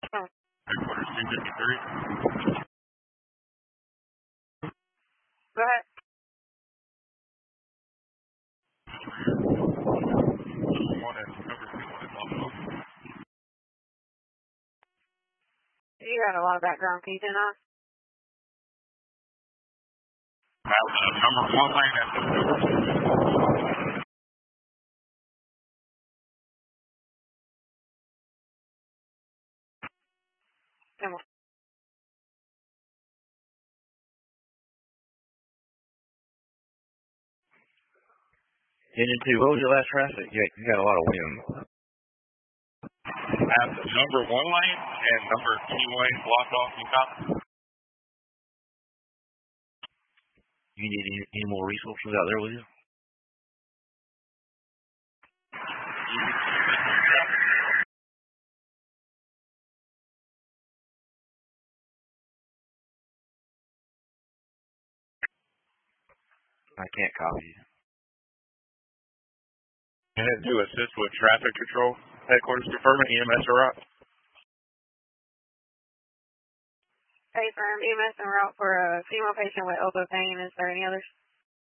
Headquarters 253. Go ahead. One at number 2 one at Buffalo. You got a lot of background. Can you turn off? Number 1 lane at the Come on. Engine 2, what was your last traffic? You got a lot of wind. at the number 1 lane and number 2 lane blocked off in copy. You need any more resources out there with you? I can't copy you. And to assist with traffic control. Headquarters confirming EMS are out. Confirm EMS en route for a female patient with elbow pain. Is there any others?